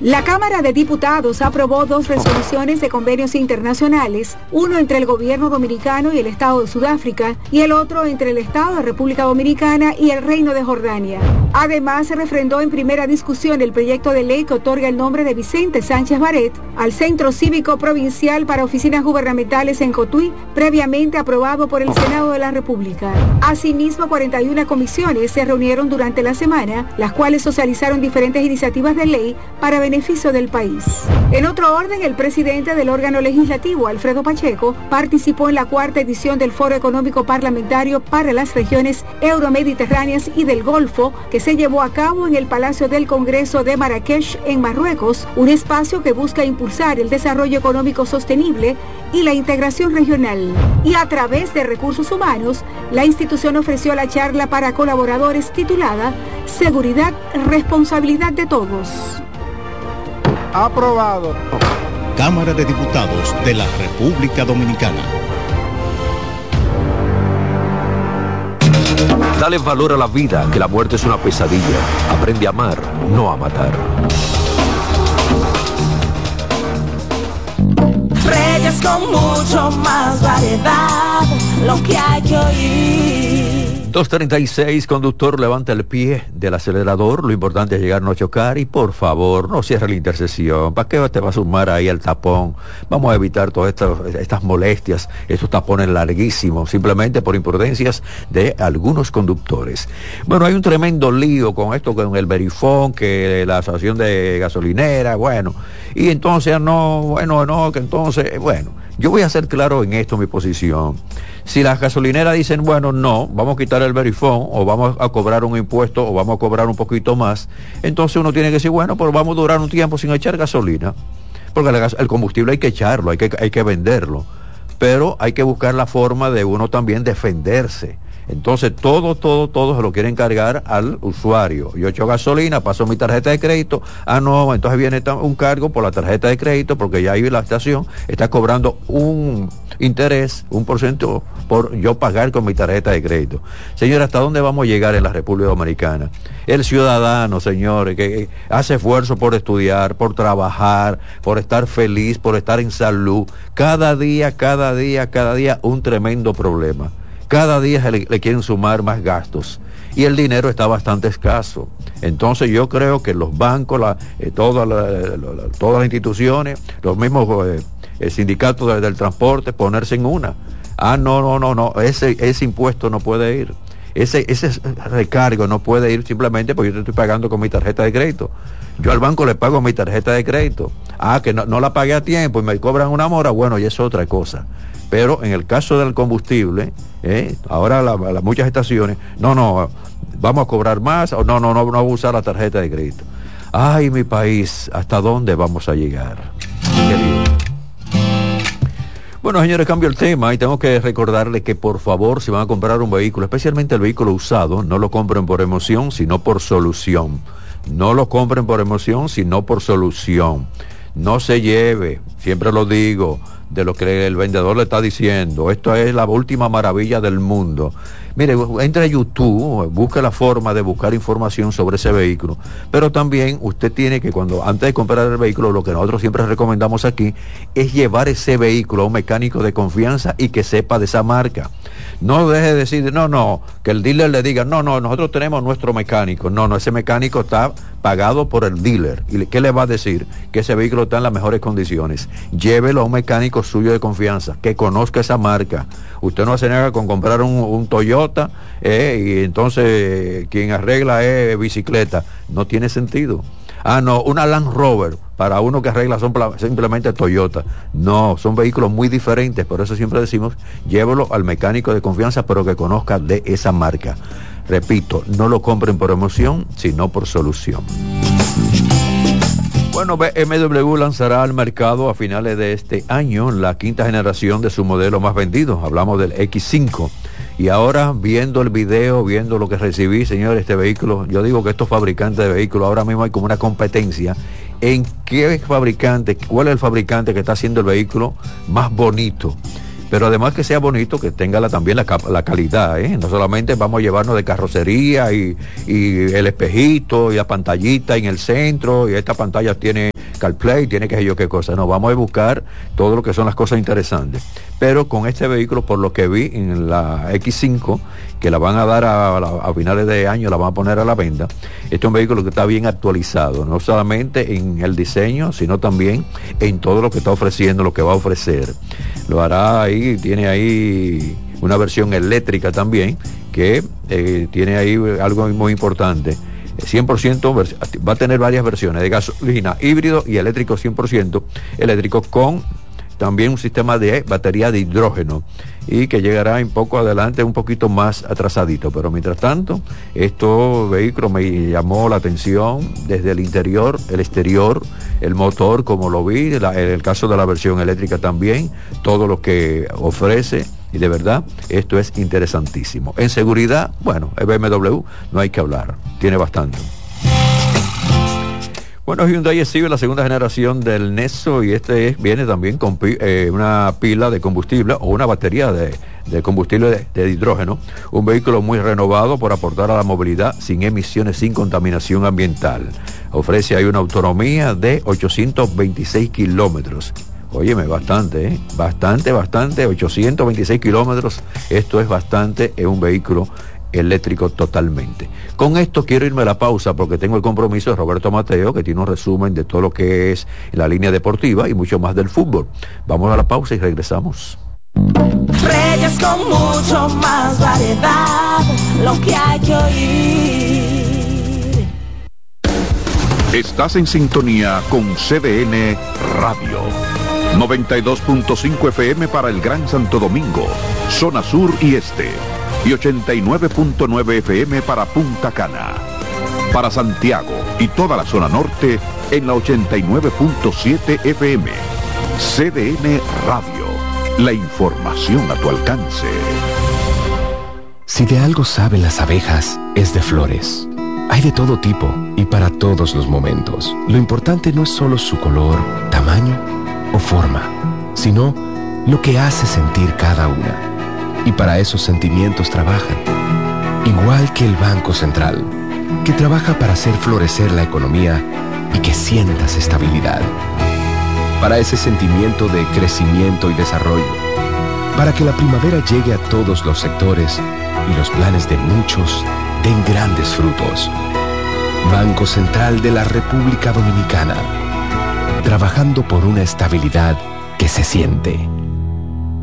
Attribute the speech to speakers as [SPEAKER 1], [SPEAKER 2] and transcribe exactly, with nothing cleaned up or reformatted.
[SPEAKER 1] La Cámara de Diputados aprobó dos resoluciones de convenios internacionales, uno entre el gobierno dominicano y el Estado de Sudáfrica y el otro entre el Estado de República Dominicana y el Reino de Jordania. Además, se refrendó en primera discusión el proyecto de ley que otorga el nombre de Vicente Sánchez Baret al Centro Cívico Provincial para Oficinas Gubernamentales en Cotuí, previamente aprobado por el Senado de la República. Asimismo, cuarenta y una comisiones se reunieron durante la semana, las cuales socializaron diferentes iniciativas de ley para beneficiar beneficio del país. En otro orden, el presidente del órgano legislativo, Alfredo Pacheco, participó en la cuarta edición del Foro Económico Parlamentario para las regiones euromediterráneas y del Golfo, que se llevó a cabo en el Palacio del Congreso de Marrakech, en Marruecos, un espacio que busca impulsar el desarrollo económico sostenible y la integración regional. Y a través de recursos humanos, la institución ofreció la charla para colaboradores titulada Seguridad, Responsabilidad de Todos.
[SPEAKER 2] Aprobado.
[SPEAKER 3] Cámara de Diputados de la República Dominicana.
[SPEAKER 4] Dale valor a la vida, que la muerte es una pesadilla. Aprende a amar, no a matar.
[SPEAKER 5] Reyes con mucho más variedad, lo que hay que oír.
[SPEAKER 4] dos treinta y seis, conductor, levanta el pie del acelerador, lo importante es llegar, no chocar, y por favor, no cierre la intersección. ¿Para qué te va a sumar ahí al tapón? Vamos a evitar todas estas, estas molestias, estos tapones larguísimos, simplemente por imprudencias de algunos conductores. Bueno, hay un tremendo lío con esto, con el verifón, que la asociación de gasolinera, bueno, y entonces, no, bueno, no, que entonces, bueno, yo voy a ser claro en esto, mi posición. Si las gasolineras dicen, bueno, no, vamos a quitar el verifón, o vamos a cobrar un impuesto, o vamos a cobrar un poquito más, entonces uno tiene que decir, bueno, pues vamos a durar un tiempo sin echar gasolina, porque el, gas, el combustible hay que echarlo, hay que, hay que venderlo, pero hay que buscar la forma de uno también defenderse. Entonces todo, todo, todo se lo quieren cargar al usuario. Yo echo gasolina, paso mi tarjeta de crédito, ah no, entonces viene un cargo por la tarjeta de crédito, porque ya ahí la estación está cobrando un interés, un por ciento por yo pagar con mi tarjeta de crédito. Señores, ¿hasta dónde vamos a llegar en la República Dominicana? El ciudadano, señores, que hace esfuerzo por estudiar, por trabajar, por estar feliz, por estar en salud, cada día, cada día, cada día un tremendo problema. Cada día le, le quieren sumar más gastos y el dinero está bastante escaso. Entonces yo creo que los bancos, la, eh, toda la, la, todas las instituciones, los mismos eh, sindicatos de, del transporte, ponerse en una. Ah, no, no, no, no, ese, ese impuesto no puede ir. Ese, ese recargo no puede ir simplemente porque yo te estoy pagando con mi tarjeta de crédito. Yo al banco le pago mi tarjeta de crédito. Ah, que no, no la pagué a tiempo y me cobran una mora, bueno, y es otra cosa. Pero en el caso del combustible, eh, ahora la, la, muchas estaciones, no, no, vamos a cobrar más, o no, no, no, no vamos a usar la tarjeta de crédito. Ay, mi país, ¿hasta dónde vamos a llegar? Querido. Bueno, señores, cambio el tema y tengo que recordarles que por favor, si van a comprar un vehículo, especialmente el vehículo usado, no lo compren por emoción, sino por solución. No lo compren por emoción, sino por solución. No se lleve, siempre lo digo, de lo que el vendedor le está diciendo. Esto es la última maravilla del mundo. Mire, entre a YouTube, busque la forma de buscar información sobre ese vehículo, pero también usted tiene que, cuando antes de comprar el vehículo, lo que nosotros siempre recomendamos aquí es llevar ese vehículo a un mecánico de confianza y que sepa de esa marca. No deje de decir, no, no, que el dealer le diga, no, no, nosotros tenemos nuestro mecánico. No, no, ese mecánico está pagado por el dealer. ¿Y qué le va a decir? Que ese vehículo está en las mejores condiciones. Llévelo a un mecánico suyo de confianza, que conozca esa marca. Usted no se niega con comprar un, un Toyota eh, y entonces eh, quien arregla es bicicleta. No tiene sentido. Ah, no, una Land Rover, para uno que arregla son simplemente Toyota. No, son vehículos muy diferentes, por eso siempre decimos, llévelo al mecánico de confianza, pero que conozca de esa marca. Repito, no lo compren por emoción, sino por solución. Bueno, B M W lanzará al mercado a finales de este año la quinta generación de su modelo más vendido. Hablamos del equis cinco. Y ahora, viendo el video, viendo lo que recibí, señores, este vehículo, yo digo que estos fabricantes de vehículos, ahora mismo hay como una competencia en qué fabricante, cuál es el fabricante que está haciendo el vehículo más bonito. Pero además que sea bonito, que tenga la, también la, la calidad, ¿eh? No solamente vamos a llevarnos de carrocería y, y el espejito y la pantallita en el centro, y esta pantalla tiene CarPlay, tiene que yo qué cosa. No, vamos a buscar todo lo que son las cosas interesantes. Pero con este vehículo, por lo que vi en la X cinco, que la van a dar a, a, a finales de año, la van a poner a la venta, este es un vehículo que está bien actualizado, no solamente en el diseño, sino también en todo lo que está ofreciendo, lo que va a ofrecer. Lo hará ahí, tiene ahí una versión eléctrica también, que eh, tiene ahí algo muy importante. cien por ciento va a tener varias versiones de gasolina, híbrido y eléctrico cien por ciento eléctrico, con también un sistema de batería de hidrógeno, y que llegará un poco adelante, un poquito más atrasadito. Pero mientras tanto, estos vehículos me llamó la atención desde el interior, el exterior, el motor, como lo vi, la, en el caso de la versión eléctrica también, todo lo que ofrece. Y de verdad, esto es interesantísimo. En seguridad, bueno, el B M W no hay que hablar, tiene bastante. Bueno, Hyundai exhibe la segunda generación del Nexo, y este es, viene también con pi, eh, una pila de combustible o una batería de, de combustible de, de hidrógeno. Un vehículo muy renovado por aportar a la movilidad sin emisiones, sin contaminación ambiental. Ofrece ahí una autonomía de ochocientos veintiséis kilómetros. Óyeme, bastante, ¿eh? Bastante, bastante, ochocientos veintiséis kilómetros. Esto es bastante en un vehículo eléctrico totalmente. Con esto quiero irme a la pausa, porque tengo el compromiso de Roberto Mateo, que tiene un resumen de todo lo que es la línea deportiva y mucho más del fútbol. Vamos a la pausa y regresamos.
[SPEAKER 5] Reyes con mucho más variedad, lo que hay que oír.
[SPEAKER 2] Estás en sintonía con C D N Radio. noventa y dos punto cinco F M para el Gran Santo Domingo, zona sur y este. Y ochenta y nueve punto nueve F M para Punta Cana. Para Santiago y toda la zona norte en la ochenta y nueve punto siete F M. C D N Radio. La información a tu alcance.
[SPEAKER 6] Si de algo saben las abejas, es de flores. Hay de todo tipo y para todos los momentos. Lo importante no es solo su color, tamaño o forma, sino lo que hace sentir cada una. Y para esos sentimientos trabajan. Igual que el Banco Central, que trabaja para hacer florecer la economía y que sientas estabilidad. Para ese sentimiento de crecimiento y desarrollo. Para que la primavera llegue a todos los sectores y los planes de muchos den grandes frutos. Banco Central de la República Dominicana. Trabajando por una estabilidad que se siente.